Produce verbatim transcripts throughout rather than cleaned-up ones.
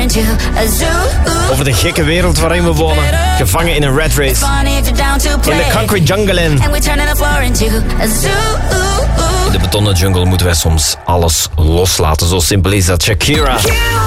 Over de gekke wereld waarin we wonen. Gevangen in een rat race. In de concrete jungle in. In de betonnen jungle moeten wij soms alles loslaten. Zo simpel is dat. Shakira.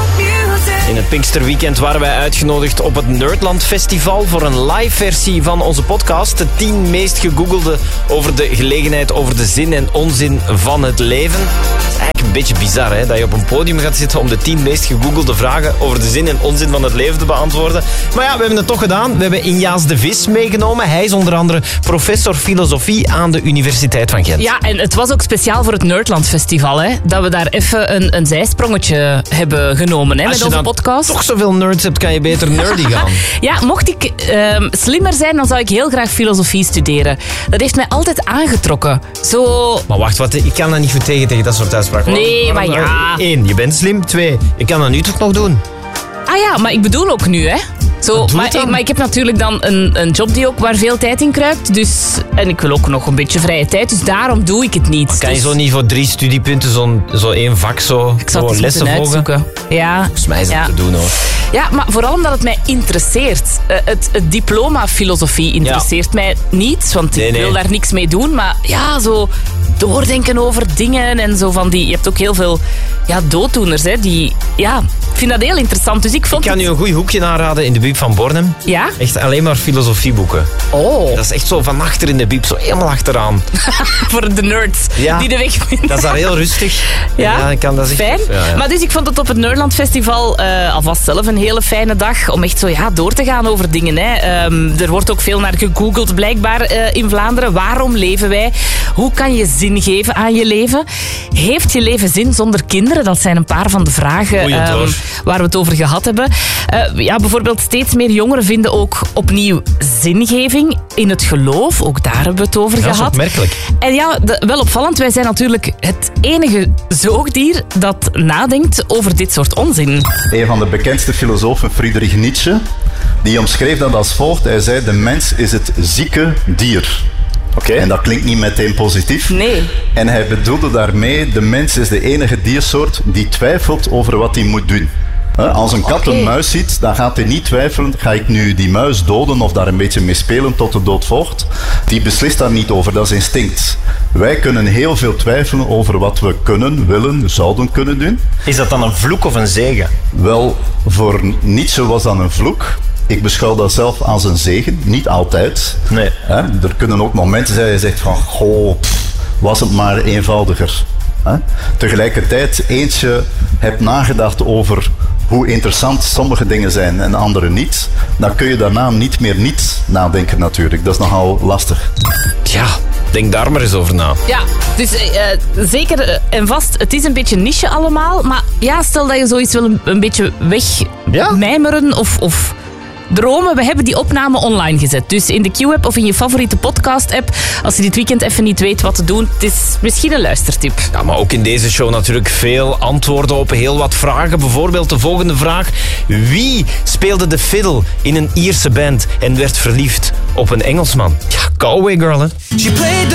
In het Pinksterweekend waren wij uitgenodigd op het Nerdland Festival voor een live versie van onze podcast. De tien meest gegoogelde over de gelegenheid, over de zin en onzin van het leven. Het is eigenlijk een beetje bizar, hè, dat je op een podium gaat zitten om de tien meest gegoogelde vragen over de zin en onzin van het leven te beantwoorden. Maar ja, we hebben het toch gedaan. We hebben Injaas de Vis meegenomen. Hij is onder andere professor filosofie aan de Universiteit van Gent. Ja, en het was ook speciaal voor het Nerdland Festival, hè, dat we daar even een, een zijsprongetje hebben genomen, hè, met onze podcast. Toch zoveel nerds hebt, kan je beter nerdy gaan. Ja, mocht ik uh, slimmer zijn, dan zou ik heel graag filosofie studeren. Dat heeft mij altijd aangetrokken. Zo... Maar wacht, wat, ik kan dat niet goed tegen, tegen dat soort uitspraken. Nee, Waarom, maar ja... Eén, je bent slim. Twee, je kan dat nu toch nog doen? Ah ja, maar ik bedoel ook nu, hè. Zo, maar, ik, maar ik heb natuurlijk dan een, een job die ook waar veel tijd in kruipt. Dus, en ik wil ook nog een beetje vrije tijd. Dus daarom doe ik het niet. Maar kan dus, je zo niet voor drie studiepunten zo'n zo één vak zo ik zal het lessen volgen? Uitzoeken. Ja. Volgens mij is het ja. te doen, hoor. Ja, maar vooral omdat het mij interesseert. Uh, het, het diploma filosofie interesseert ja. mij niet. Want nee, ik wil nee. daar niks mee doen. Maar ja, zo doordenken over dingen en zo van die... Je hebt ook heel veel ja, dooddoeners, hè. Die... Ja, ik vind dat heel interessant. Dus ik vond ik kan het... u een goed hoekje aanraden in de buurt van Bornem. Ja? Echt alleen maar filosofieboeken. Oh. Dat is echt zo van achter in de bieb, zo helemaal achteraan. Voor de nerds ja. die de weg vinden. Dat is daar heel rustig. Ja, ja ik kan dat fijn. Ja, ja. Maar dus ik vond het op het Nerdland Festival uh, alvast zelf een hele fijne dag om echt zo ja, door te gaan over dingen. Hè. Um, er wordt ook veel naar gegoogeld blijkbaar uh, in Vlaanderen. Waarom leven wij? Hoe kan je zin geven aan je leven? Heeft je leven zin zonder kinderen? Dat zijn een paar van de vragen um, waar we het over gehad hebben. Uh, ja, bijvoorbeeld steeds meer jongeren vinden ook opnieuw zingeving in het geloof. Ook daar hebben we het over ja, gehad. Dat is opmerkelijk. En ja, de, wel opvallend. Wij zijn natuurlijk het enige zoogdier dat nadenkt over dit soort onzin. Een van de bekendste filosofen, Friedrich Nietzsche, die omschreef dat als volgt. Hij zei, de mens is het zieke dier. Okay. En dat klinkt niet meteen positief. Nee. En hij bedoelde daarmee, de mens is de enige diersoort die twijfelt over wat hij moet doen. Als een kat okay. een muis ziet, dan gaat hij niet twijfelen, ga ik nu die muis doden of daar een beetje mee spelen tot de dood volgt. Die beslist daar niet over, dat is instinct. Wij kunnen heel veel twijfelen over wat we kunnen, willen, zouden kunnen doen. Is dat dan een vloek of een zegen? Wel, voor Nietzsche was dat een vloek. Ik beschouw dat zelf als een zegen, niet altijd. Nee. Hè? Er kunnen ook momenten zijn dat je zegt van, goh, pff, was het maar eenvoudiger. Hè? Tegelijkertijd, eens je hebt nagedacht over hoe interessant sommige dingen zijn en andere niet, dan kun je daarna niet meer niet nadenken natuurlijk. Dat is nogal lastig. Ja, denk daar maar eens over na. Ja, dus uh, zeker en vast, het is een beetje niche allemaal, maar ja, stel dat je zoiets wil een, een beetje wegmijmeren ja? of... of dromen. We hebben die opname online gezet. Dus in de Q-app of in je favoriete podcast-app. Als je dit weekend even niet weet wat te doen, het is misschien een luistertip. Ja, maar ook in deze show natuurlijk veel antwoorden op heel wat vragen. Bijvoorbeeld de volgende vraag. Wie speelde de fiddle in een Ierse band en werd verliefd op een Engelsman? Ja, Galway Girl, hè?